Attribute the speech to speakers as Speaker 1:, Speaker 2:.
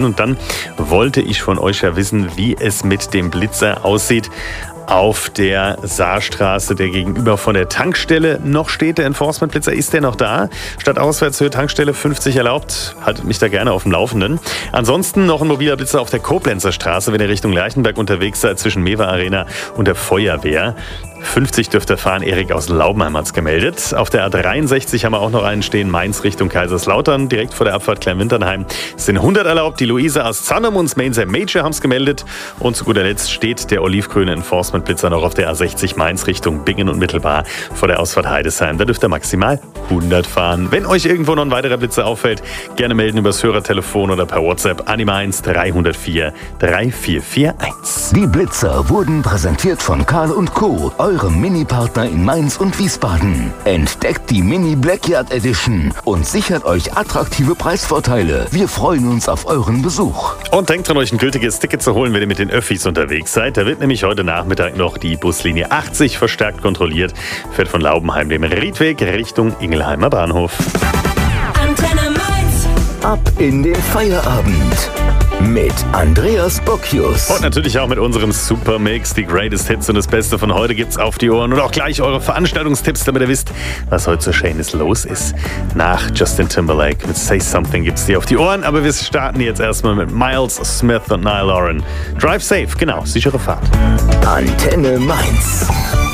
Speaker 1: werden. Und dann wollte ich von euch ja wissen, wie es mit dem Blitzer aussieht auf der Saarstraße, der gegenüber von der Tankstelle noch steht. Der Enforcement-Blitzer, ist der noch da? Statt Auswärtshöhe Tankstelle 50 erlaubt. Haltet mich da gerne auf dem Laufenden. Ansonsten noch ein mobiler Blitzer auf der Koblenzer Straße, wenn ihr Richtung Lerchenberg unterwegs seid, zwischen Mewa Arena und der Feuerwehr. 50 dürft ihr fahren. Erik aus Laubenheim hat's gemeldet. Auf der A63 haben wir auch noch einen stehen. Mainz Richtung Kaiserslautern. Direkt vor der Abfahrt Kleinwinternheim sind 100 erlaubt. Die Luisa aus Zanum und Mainzer Major haben's gemeldet. Und zu guter Letzt steht der olivgrüne Enforcement-Blitzer noch auf der A60 Mainz Richtung Bingen und Mittelbar vor der Ausfahrt Heidesheim. Da dürft ihr maximal 100 fahren. Wenn euch irgendwo noch ein weiterer Blitzer auffällt, gerne melden übers Hörertelefon oder per WhatsApp an die Mainz 304 3441.
Speaker 2: Die Blitzer wurden präsentiert von Karl & Co., eurem Mini-Partner in Mainz und Wiesbaden. Entdeckt die Mini Blackyard Edition und sichert euch attraktive Preisvorteile. Wir freuen uns auf euren Besuch.
Speaker 1: Und denkt dran, euch ein gültiges Ticket zu holen, wenn ihr mit den Öffis unterwegs seid. Da wird nämlich heute Nachmittag noch die Buslinie 80 verstärkt kontrolliert. Fährt von Laubenheim dem Riedweg Richtung Ingelheimer Bahnhof.
Speaker 3: Antenne Mainz.
Speaker 2: Ab in den Feierabend mit Andreas Bocchius.
Speaker 1: Und natürlich auch mit unserem Supermix. Die Greatest Hits und das Beste von heute gibt's auf die Ohren. Und auch gleich eure Veranstaltungstipps, damit ihr wisst, was heute zu Shanes los ist. Nach Justin Timberlake mit Say Something gibt's die auf die Ohren. Aber wir starten jetzt erstmal mit Miles Smith und Niall Horan. Drive safe, genau, sichere Fahrt.
Speaker 2: Antenne Mainz.